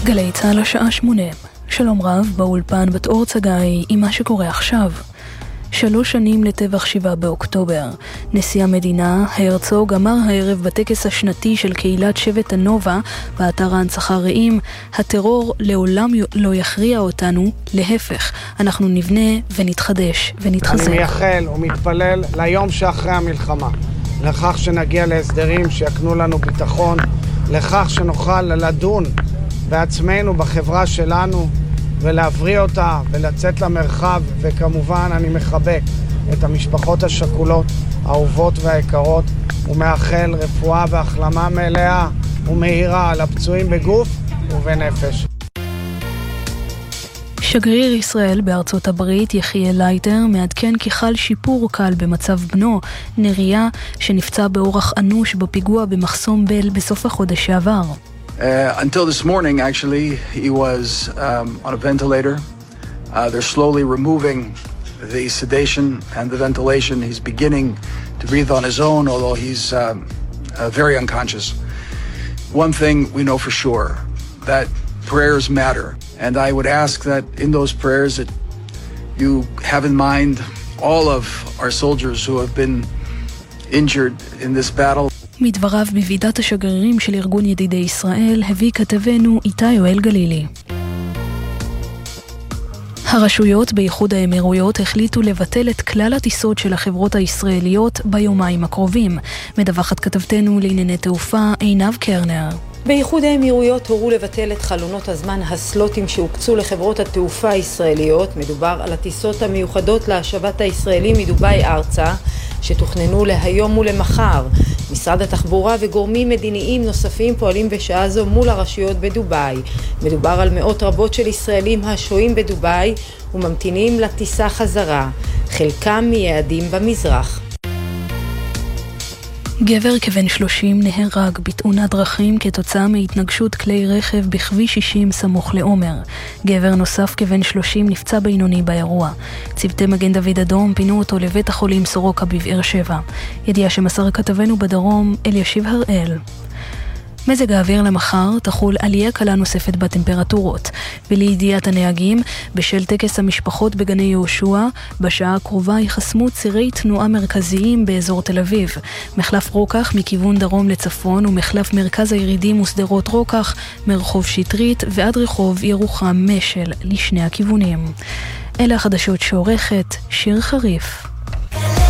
גלי צהל השעה 8. שלום רב, באולפן בת אור צגאי עם מה שקורה עכשיו. 3 שנים לטבח 7 באוקטובר. נשיא המדינה, הרצוג, אמר הערב בטקס השנתי של קהילת שבט הנובה, באתר ההנצחה רעים, הטרור לעולם לא יכריע אותנו, להפך, אנחנו נבנה ונתחדש ונתחזק. אני מייחל ומתפלל ליום שאחרי המלחמה, לכך שנגיע להסדרים שיקנו לנו ביטחון, לכך שנוכל לדון בעצמנו, בחברה שלנו, ולהבריא אותה ולצאת למרחב. וכמובן אני מחבק את המשפחות השכולות, האהובות והיקרות, ומאחל רפואה והחלמה מלאה ומהירה לפצועים בגוף ובנפש. שגריר ישראל בארצות הברית יחיאל לייטר מעדכן כי חל שיפור קל במצב בנו נריה שנפצע באורח אנוש בפיגוע במחסום בל בסוף החודש שעבר. Until this morning, actually, he was on a ventilator. They're slowly removing the sedation and the ventilation. He's beginning to breathe on his own, although he's very unconscious. One thing we know for sure, that prayers matter. And I would ask that in those prayers that you have in mind all of our soldiers who have been injured in this battle. מדבריו בוועידת השגרירים של ארגון ידידי ישראל הביא כתבנו איתי יואל גלילי. הרשויות באיחוד האמירויות החליטו לבטל את כלל הטיסות של החברות הישראליות ביומיים הקרובים. מדווחת כתבתנו לענייני תעופה עינב קרנר. באיחוד האמירויות הורו לבטל את חלונות הזמן הסלוטים שהוקצו לחברות התעופה הישראליות. מדובר על הטיסות המיוחדות להשבת הישראלים מדובאי ארצה, שתוכננו להיום ולמחר. משרד התחבורה וגורמים מדיניים נוספים פועלים בשעה זו מול הרשויות בדובאי. מדובר על מאות רבות של ישראלים השוהים בדובאי וממתינים לטיסה חזרה, חלקם מיעדים במזרח. גבר כבן 30 נהרג בתאונת דרכים כתוצאה מהתנגשות כלי רכב בכביש 60 סמוך לעומר. גבר נוסף כבן 30 נפצע בינוני באירוע. צוותי מגן דוד אדום פינו אותו לבית החולים סורוקה בבאר שבע. ידיעה שמסר כתבנו בדרום אלישיב הראל. מזג האוויר למחר תחול עלייה קלה נוספת בטמפרטורות. ולידיעת הנהגים, בשל טקס המשפחות בגני יהושע, בשעה הקרובה יחסמו צירי תנועה מרכזיים באזור תל אביב. מחלף רוקח מכיוון דרום לצפון ומחלף מרכז הירידים וסדרות רוקח מרחוב שטרית ועד רחוב ירוחם משל לשני הכיוונים. אלה החדשות שעורכת שיר חריף.